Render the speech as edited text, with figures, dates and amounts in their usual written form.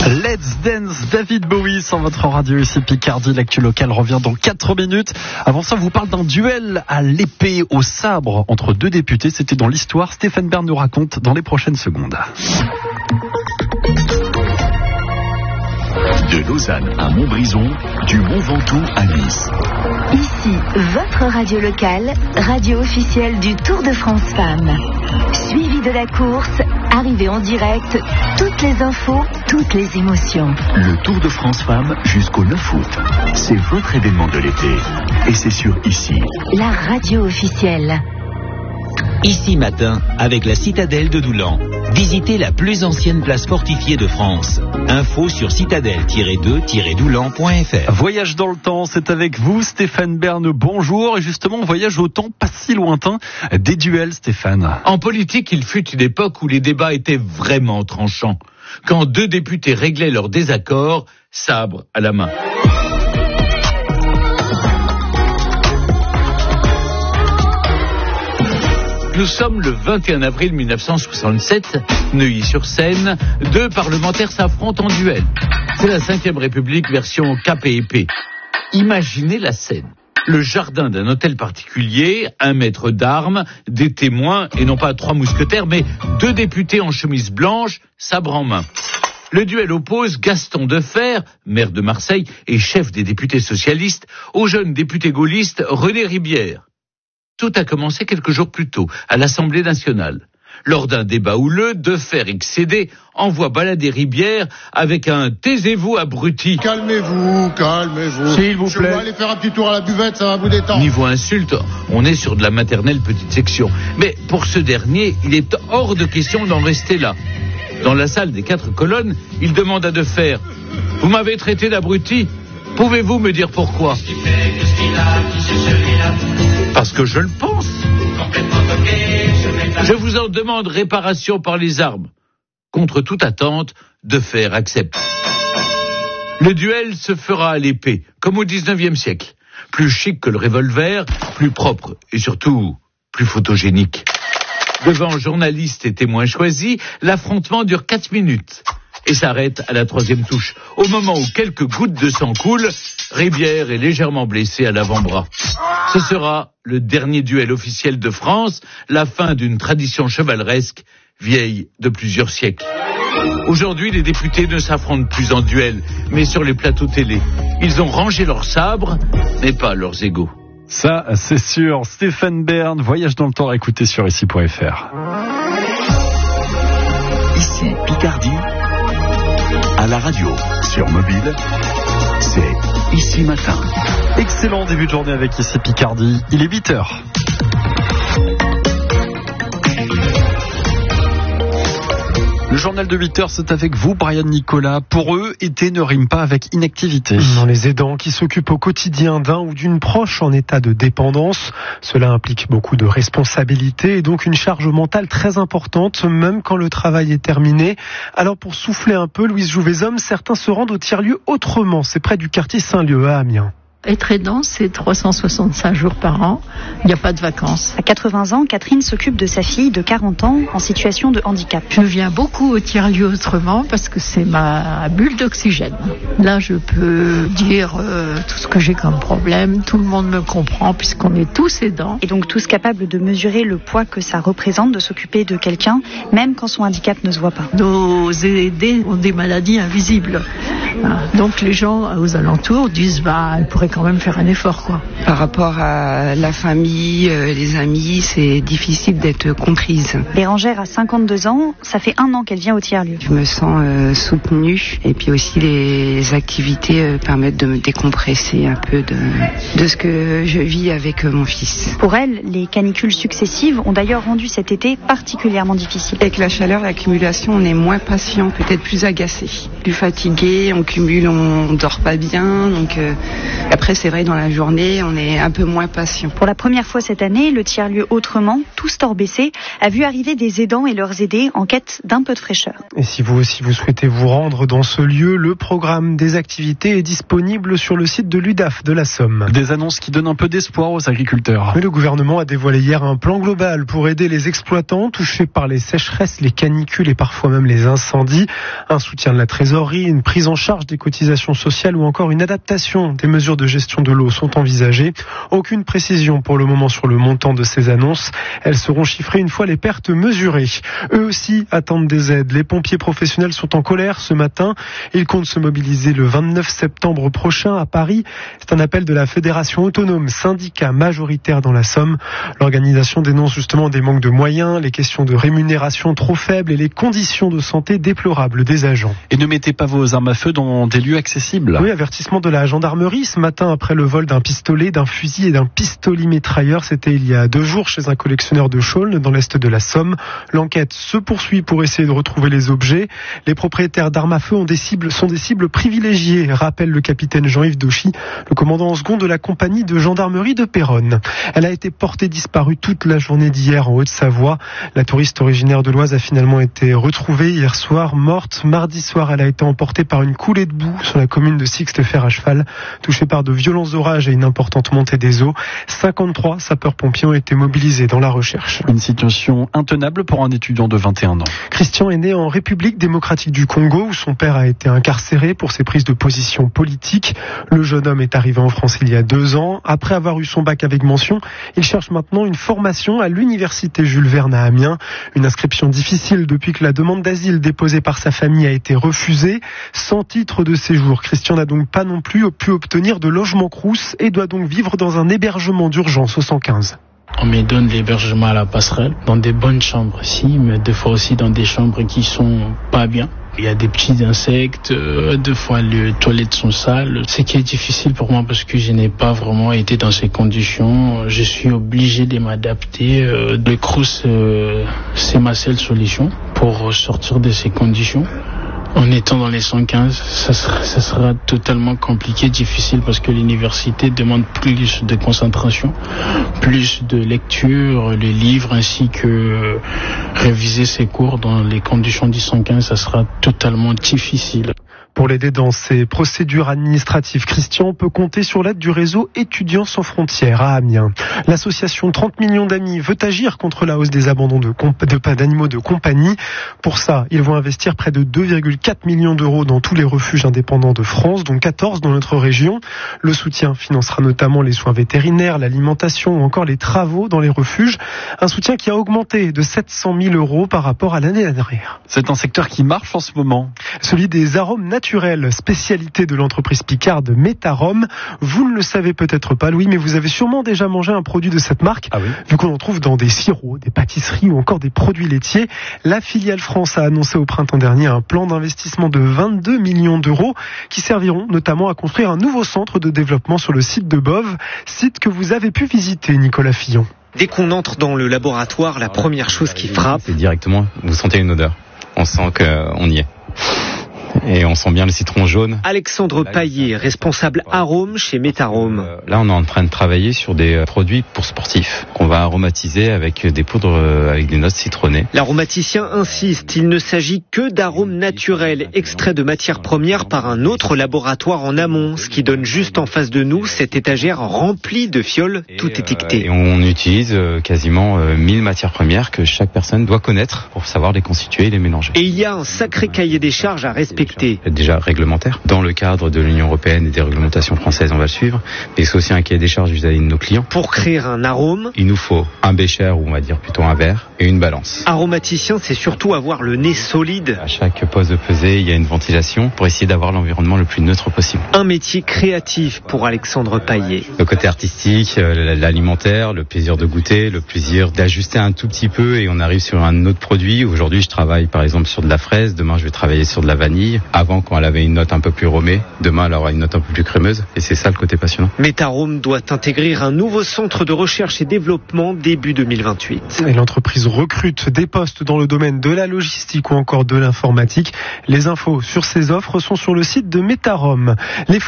Let's Dance, David Bowie sur votre radio ici Picardie. L'actu locale revient dans 4 minutes. Avant ça, on vous parle d'un duel à l'épée, au sabre entre deux députés. C'était dans l'histoire. Stéphane Bern nous raconte dans les prochaines secondes. De Lausanne à Montbrison, du Mont Ventoux à Nice. Ici, votre radio locale, radio officielle du Tour de France Femmes. Suivi de la course, arrivée en direct, toutes les infos, toutes les émotions. Le Tour de France Femmes jusqu'au 9 août. C'est votre événement de l'été. Et c'est sur Ici. La radio officielle. Ici matin, avec la citadelle de Doulan. Visitez la plus ancienne place fortifiée de France. Info sur citadelle-2-doulan.fr. Voyage dans le temps, c'est avec vous Stéphane Bern. Bonjour. Et justement, voyage au temps pas si lointain des duels, Stéphane. En politique, il fut une époque où les débats étaient vraiment tranchants. Quand deux députés réglaient leurs désaccords, sabre à la main. Nous sommes le 21 avril 1967, Neuilly-sur-Seine. Deux parlementaires s'affrontent en duel. C'est la 5e République version KPEP. Imaginez la scène. Le jardin d'un hôtel particulier, un maître d'armes, des témoins, et non pas 3 mousquetaires, mais 2 députés en chemise blanche, sabre en main. Le duel oppose Gaston Defferre, maire de Marseille et chef des députés socialistes, au jeune député gaulliste René Ribière. Tout a commencé quelques jours plus tôt, à l'Assemblée nationale. Lors d'un débat houleux, Defferre, excédé, envoie balader Ribière avec un « taisez-vous, abruti ». Calmez-vous. S'il vous plaît. Je vais aller faire un petit tour à la buvette, ça va vous détendre. Niveau insulte, on est sur de la maternelle petite section. Mais pour ce dernier, il est hors de question d'en rester là. Dans la salle des 4 colonnes, il demande à Defferre « Vous m'avez traité d'abruti ? Pouvez-vous me dire pourquoi ?» Parce que je le pense. Je vous en demande réparation par les armes. Contre toute attente, Defferre accepte. Le duel se fera à l'épée, comme au 19e siècle. Plus chic que le revolver, plus propre et surtout plus photogénique. Devant journalistes et témoins choisis, l'affrontement dure 4 minutes et s'arrête à la 3e touche. Au moment où quelques gouttes de sang coulent, Ribière est légèrement blessé à l'avant-bras. Ce sera le dernier duel officiel de France, la fin d'une tradition chevaleresque vieille de plusieurs siècles. Aujourd'hui, les députés ne s'affrontent plus en duel, mais sur les plateaux télé. Ils ont rangé leurs sabres, mais pas leurs égaux. Ça, c'est sûr. Stéphane Bern, voyage dans le temps à écouter sur ici.fr. Ici, Picardie, à la radio, sur mobile, c'est Ici Matin. Excellent début de journée avec ici Picardie. Il est 8h. Le journal de 8h, c'est avec vous, Brian Nicolas. Pour eux, été ne rime pas avec inactivité. Non, les aidants qui s'occupent au quotidien d'un ou d'une proche en état de dépendance. Cela implique beaucoup de responsabilités et donc une charge mentale très importante, même quand le travail est terminé. Alors pour souffler un peu, Louise Jouvezhomme, certains se rendent au tiers-lieu autrement. C'est près du quartier Saint-Lieu à Amiens. Être aidant, c'est 365 jours par an. Il n'y a pas de vacances. À 80 ans, Catherine s'occupe de sa fille de 40 ans en situation de handicap. Je viens beaucoup au tiers-lieu autrement parce que c'est ma bulle d'oxygène. Là, je peux dire tout ce que j'ai comme problème. Tout le monde me comprend puisqu'on est tous aidants. Et donc tous capables de mesurer le poids que ça représente de s'occuper de quelqu'un, même quand son handicap ne se voit pas. Nos aidés ont des maladies invisibles. Donc les gens aux alentours disent elle pourrait quand même faire un effort, quoi. Par rapport à la famille, les amis, c'est difficile d'être comprise. Bérangère a 52 ans, ça fait 1 an qu'elle vient au tiers-lieu. Je me sens soutenue et puis aussi les activités permettent de me décompresser un peu de ce que je vis avec mon fils. Pour elle, les canicules successives ont d'ailleurs rendu cet été particulièrement difficile. Avec la chaleur, l'accumulation, on est moins patient, peut-être plus agacé, plus fatigué, on cumul, on dort pas bien. Donc après, c'est vrai, dans la journée, on est un peu moins patient. Pour la première fois cette année, le tiers-lieu Autrement, tous stores baissés, a vu arriver des aidants et leurs aidés en quête d'un peu de fraîcheur. Et si vous aussi vous souhaitez vous rendre dans ce lieu, le programme des activités est disponible sur le site de l'UDAF de la Somme. Des annonces qui donnent un peu d'espoir aux agriculteurs. Mais le gouvernement a dévoilé hier un plan global pour aider les exploitants touchés par les sécheresses, les canicules et parfois même les incendies. Un soutien de la trésorerie, une prise en charge des cotisations sociales ou encore une adaptation des mesures de gestion de l'eau sont envisagées. Aucune précision pour le moment sur le montant de ces annonces. Elles seront chiffrées une fois les pertes mesurées. Eux aussi attendent des aides. Les pompiers professionnels sont en colère ce matin. Ils comptent se mobiliser le 29 septembre prochain à Paris. C'est un appel de la Fédération autonome, syndicat majoritaire dans la Somme. L'organisation dénonce justement des manques de moyens, les questions de rémunération trop faibles et les conditions de santé déplorables des agents. Et ne mettez pas vos armes à feu dans des lieux accessibles. Oui, avertissement de la gendarmerie ce matin après le vol d'un pistolet, d'un fusil et d'un pistolet mitrailleur. C'était il y a 2 jours chez un collectionneur de Chaulnes dans l'est de la Somme. L'enquête se poursuit pour essayer de retrouver les objets. Les propriétaires d'armes à feu sont des cibles privilégiées, rappelle le capitaine Jean-Yves Dauchy, le commandant en second de la compagnie de gendarmerie de Péronne. Elle a été portée disparue toute la journée d'hier en Haute-Savoie. La touriste originaire de l'Oise a finalement été retrouvée hier soir, morte. Mardi soir, elle a été emportée par une coulée de boue sur la commune de Sixte-Fer à cheval, touchée par de violents orages et une importante montée des eaux. 53 sapeurs-pompiers ont été mobilisés dans la recherche. Une situation intenable pour un étudiant de 21 ans. Christian est né en République démocratique du Congo où son père a été incarcéré pour ses prises de position politiques. Le jeune homme est arrivé en France il y a 2 ans. Après avoir eu son bac avec mention, il cherche maintenant une formation à l'université Jules Verne à Amiens. Une inscription difficile depuis que la demande d'asile déposée par sa famille a été refusée. Sans titre de séjour, Christian n'a donc pas non plus pu obtenir de logement Crous et doit donc vivre dans un hébergement d'urgence au 115. On me donne l'hébergement à la passerelle, dans des bonnes chambres ici, mais des fois aussi dans des chambres qui sont pas bien. Il y a des petits insectes, des fois les toilettes sont sales. Ce qui est difficile pour moi parce que je n'ai pas vraiment été dans ces conditions. Je suis obligé de m'adapter. Le Crous, c'est ma seule solution pour sortir de ces conditions. En étant dans les 115, ça sera totalement compliqué, difficile parce que l'université demande plus de concentration, plus de lecture, les livres ainsi que réviser ses cours dans les conditions du 115, ça sera totalement difficile. Pour l'aider dans ses procédures administratives, Christian peut compter sur l'aide du réseau Étudiants sans frontières à Amiens. L'association 30 millions d'amis veut agir contre la hausse des abandons d'animaux de compagnie. Pour ça, ils vont investir près de 2,4 millions d'euros dans tous les refuges indépendants de France, dont 14 dans notre région. Le soutien financera notamment les soins vétérinaires, l'alimentation ou encore les travaux dans les refuges. Un soutien qui a augmenté de 700 000 euros par rapport à l'année dernière. C'est un secteur qui marche en ce moment. Celui des arômes naturels, spécialité de l'entreprise picarde Métarome. Vous ne le savez peut-être pas, Louis, mais vous avez sûrement déjà mangé un produit de cette marque, vu qu'on en trouve dans des sirops, des pâtisseries ou encore des produits laitiers. La filiale France a annoncé au printemps dernier un plan d'investissement de 22 millions d'euros qui serviront notamment à construire un nouveau centre de développement sur le site de Boves, site que vous avez pu visiter, Nicolas Fillon. Dès qu'on entre dans le laboratoire, la première chose qui frappe, c'est directement, vous sentez une odeur. On sent qu'on y est. Et on sent bien le citron jaune. Alexandre Paillet, responsable arôme chez Métarome. Là, on est en train de travailler sur des produits pour sportifs qu'on va aromatiser avec des poudres avec des notes citronnées. L'aromaticien insiste, il ne s'agit que d'arômes naturels, extraits de matières premières par un autre laboratoire en amont, ce qui donne juste en face de nous cette étagère remplie de fioles, tout étiquetées. Et on utilise quasiment 1000 matières premières que chaque personne doit connaître pour savoir les constituer et les mélanger. Et il y a un sacré cahier des charges à respecter. Déjà réglementaire. Dans le cadre de l'Union européenne et des réglementations françaises, on va le suivre. Mais c'est aussi un cahier des charges vis-à-vis de nos clients. Pour créer un arôme, il nous faut un bécher, ou on va dire plutôt un verre, et une balance. Aromaticien, c'est surtout avoir le nez solide. À chaque poste de pesée, il y a une ventilation pour essayer d'avoir l'environnement le plus neutre possible. Un métier créatif pour Alexandre Paillet. Le côté artistique, l'alimentaire, le plaisir de goûter, le plaisir d'ajuster un tout petit peu et on arrive sur un autre produit. Aujourd'hui, je travaille par exemple sur de la fraise. Demain, je vais travailler sur de la vanille. Avant, quand elle avait une note un peu plus romée, demain elle aura une note un peu plus crémeuse. Et c'est ça le côté passionnant. Metarome doit intégrer un nouveau centre de recherche et développement début 2028. Et l'entreprise recrute des postes dans le domaine de la logistique ou encore de l'informatique. Les infos sur ces offres sont sur le site de Metarome. Les